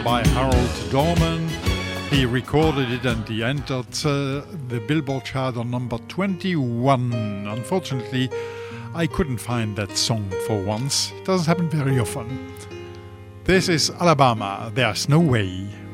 by Harold Dorman. He recorded it and he entered the Billboard chart on number 21. Unfortunately, I couldn't find that song for once. It doesn't happen very often. This is Alabama, There's No Way.